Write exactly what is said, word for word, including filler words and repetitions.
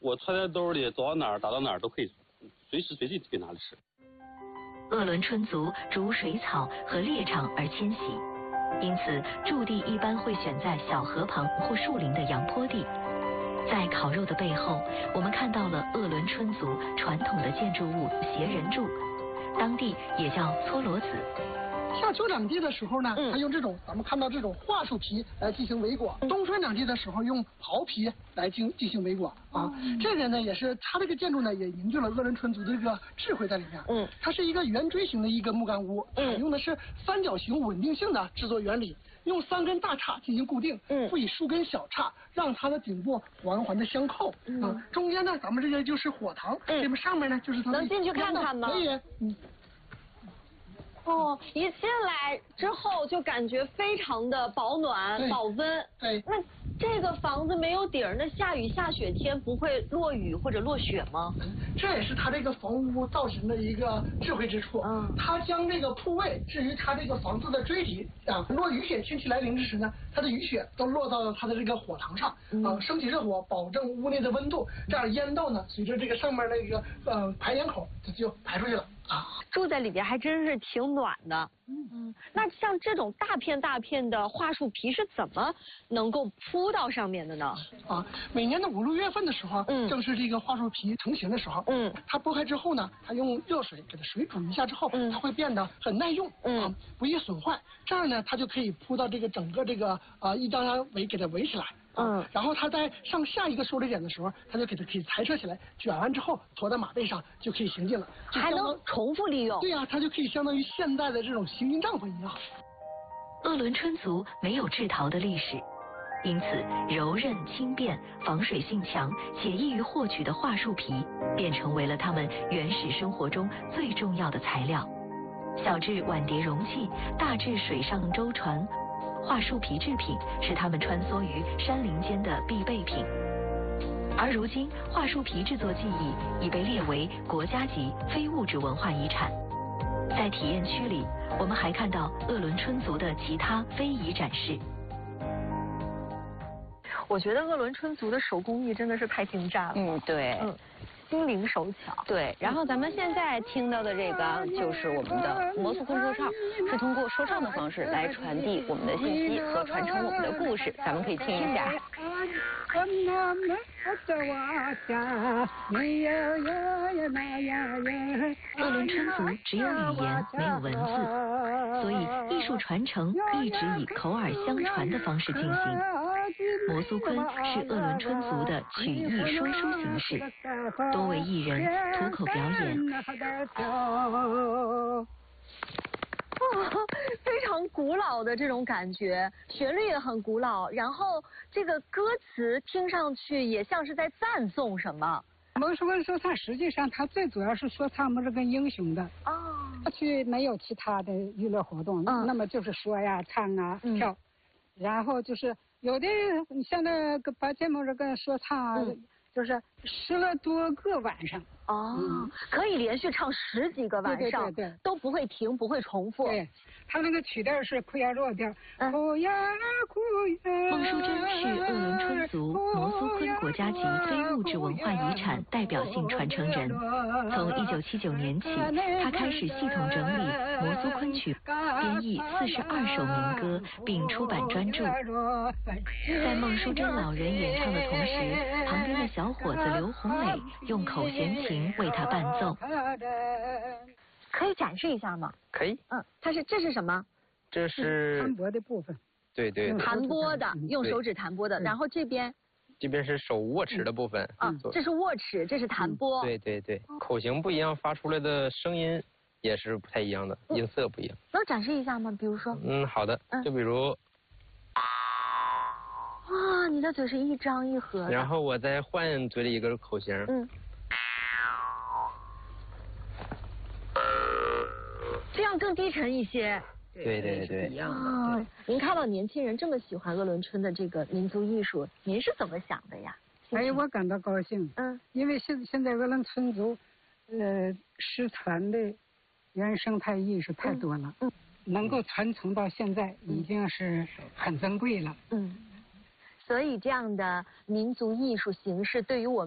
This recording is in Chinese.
我揣在兜里，走到哪儿打到哪儿都可以，随时随地可以拿着吃。 鄂伦春族逐水草和猎场而迁徙，因此驻地一般会选在小河旁或树林的阳坡地。在烤肉的背后，我们看到了鄂伦春族传统的建筑物斜人柱，当地也叫搓罗子。 夏秋两地的时候呢， 嗯它用这种咱们看到这种桦树皮来进行围裹；冬春两地的时候用袍皮来进进行围裹啊。 嗯、 这个呢也是它这个建筑呢也凝聚了鄂伦春族的这个智慧在里面。 嗯， 它是一个圆锥形的一个木干屋， 嗯， 采用的是三角形稳定性的制作原理，用三根大叉进行固定， 嗯， 辅以数根小叉，让它的顶部环环的相扣。嗯、啊，中间呢咱们这个就是火塘，嗯，这边上面呢就是它的。 能进去看看吗？ 可以，嗯。 哦，一进来之后就感觉非常的保暖、保温。 对。 那这个房子没有顶儿，那下雨下雪天不会落雨或者落雪吗？ 这也是它这个房屋造型的一个智慧之处。 嗯。 它将这个铺位置于它这个房子的锥体啊，若雨雪天气来临之时呢，它的雨雪都落到了它的这个火塘上，嗯、呃，升起热火，保证屋内的温度，这样烟道呢，随着这个上面那个呃排烟口，它就排出去了。啊， 住在里边还真是挺暖的。嗯嗯，那像这种大片大片的桦树皮是怎么能够铺到上面的呢？ 啊，每年的五六月份的时候， 嗯， 正是这个桦树皮成型的时候。 嗯， 它剥开之后呢，它用热水给它水煮一下之后，嗯，它会变得很耐用， 嗯， 啊，不易损坏。这样呢，它就可以铺到这个整个这个啊一张张围给它围起来。嗯，然后它在上下一个受力点的时候，它就给它可以裁撤起来，卷完之后驮在马背上就可以行进了， 还能重复利用。 对呀、啊，它就可以相当于现在的这种行军帐篷一样。 鄂伦春族没有制陶的历史，因此柔韧轻便、防水性强且易于获取的桦树皮，便成为了他们原始生活中最重要的材料。小至碗碟容器，大至水上舟船，桦树皮制品是他们穿梭于山林间的必备品。而如今，桦树皮制作技艺已被列为国家级非物质文化遗产。在体验区里，我们还看到鄂伦春族的其他非遗展示。 我觉得鄂伦春族的手工艺真的是太精湛了。 嗯，对。 嗯。心灵手巧。 对，然后咱们现在听到的这个就是我们的摩苏昆说唱，是通过说唱的方式来传递我们的信息和传承我们的故事，咱们可以听一下。 鄂伦春族只有语言没有文字，所以艺术传承一直以口耳相传的方式进行。摩苏昆是鄂伦春族的曲艺说书形式，多为艺人吐口表演。 哇，非常古老的这种感觉，旋律也很古老，然后这个歌词听上去也像是在赞颂什么。 摩苏昆说唱实际上它最主要是说唱我们这个英雄的。 哦。 过去没有其他的娱乐活动，嗯、那么就是说呀、唱啊、 嗯、 跳，然后就是有的你像那个把节目这个说唱、啊。嗯，就是十来多个晚上哦、嗯，可以连续唱十几个晚上， 对对对对， 都不会停，不会重复。 对，他那个曲调是库亚弱调，库亚库亚。 孟淑珍是鄂伦春族摩苏昆国家级非物质文化遗产代表性传承人。从一九七九年起，他开始系统整理摩苏昆曲，编译四十二首民歌，并出版专著。在孟淑珍老人演唱的同时，旁边的小伙子刘红磊用口弦琴为他伴奏。 可以展示一下吗？ 可以。 嗯，它是这是什么？ 这是弹拨的部分。 对对。 弹拨的，用手指弹拨的。然后这边。 这边是手握持的部分。 啊，这是握持，这是弹拨。 对对对，口型不一样，发出来的声音也是不太一样的，音色不一样。 能展示一下吗？比如说。 嗯，好的。就比如。 哇，你的嘴是一张一合的。 然后我再换嘴里一个口型。 嗯。这样更低沉一些。 对对对。 一样的。 啊，您看到年轻人这么喜欢鄂伦春的这个民族艺术，您是怎么想的呀？ 哎，我感到高兴。 嗯。 因为现现在鄂伦春族，呃，失传的原生态艺术太多了。嗯。能够传承到现在，已经是很珍贵了。 嗯。所以这样的民族艺术形式对于我们